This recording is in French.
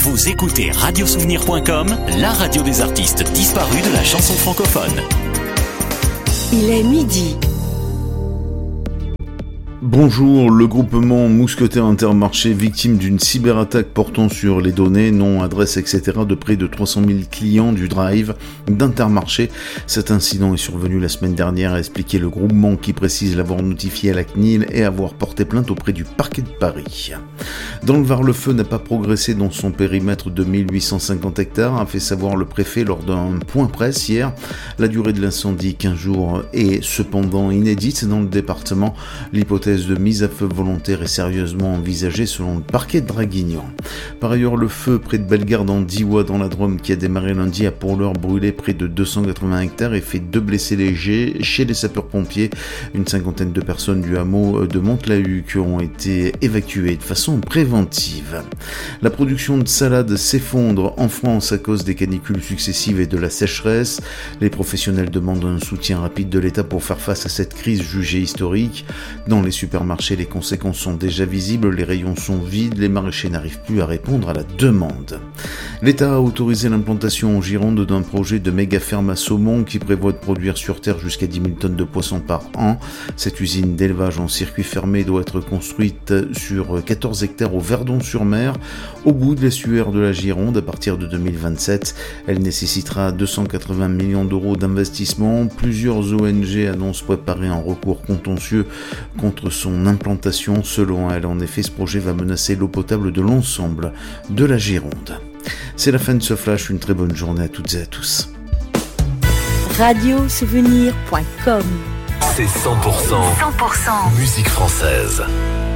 Vous écoutez radiosouvenir.com, la radio des artistes disparus de la chanson francophone. Il est midi. Bonjour, le groupement Mousquetaires Intermarché, victime d'une cyberattaque portant sur les données, nom, adresse, etc. de près de 300 000 clients du Drive d'Intermarché. Cet incident est survenu la semaine dernière, a expliqué le groupement qui précise l'avoir notifié à la CNIL et avoir porté plainte auprès du parquet de Paris. Dans le Var, le feu n'a pas progressé dans son périmètre de 1850 hectares, a fait savoir le préfet lors d'un point presse hier. La durée de l'incendie, 15 jours, est cependant inédite dans le département. L'hypothèse de mise à feu volontaire est sérieusement envisagée selon le parquet de Draguignan. Par ailleurs, le feu près de Bellegarde en Diois dans la Drôme qui a démarré lundi a pour l'heure brûlé près de 280 hectares et fait 2 blessés légers chez les sapeurs-pompiers. Une cinquantaine de personnes du hameau de Monte-la-Huque ont été évacuées de façon préventive. La production de salade s'effondre en France à cause des canicules successives et de la sécheresse. Les professionnels demandent un soutien rapide de l'État pour faire face à cette crise jugée historique. Dans les supermarchés, les conséquences sont déjà visibles, les rayons sont vides, les maraîchers n'arrivent plus à répondre à la demande. L'État a autorisé l'implantation en Gironde d'un projet de méga ferme à saumon qui prévoit de produire sur terre jusqu'à 10 000 tonnes de poissons par an. Cette usine d'élevage en circuit fermé doit être construite sur 14 hectares au Verdon-sur-Mer, au bout de l'estuaire de la Gironde à partir de 2027. Elle nécessitera 280 millions d'euros d'investissement. Plusieurs ONG annoncent préparer un recours contentieux contre son implantation. Selon elle, en effet, ce projet va menacer l'eau potable de l'ensemble de la Gironde. C'est la fin de ce flash, une très bonne journée à toutes et à tous. Radiosouvenir.com. C'est 100% musique française.